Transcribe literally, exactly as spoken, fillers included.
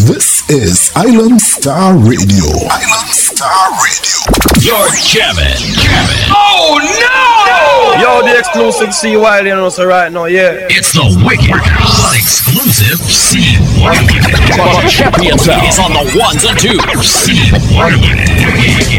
This is Island Star Radio. Island Star Radio. You're jamming, jamming. Oh no! Yo, the exclusive C Wiley, you know, so right now, yeah. It's the wicked, but exclusive C Wiley. Champion is on the ones and twos. C Wiley.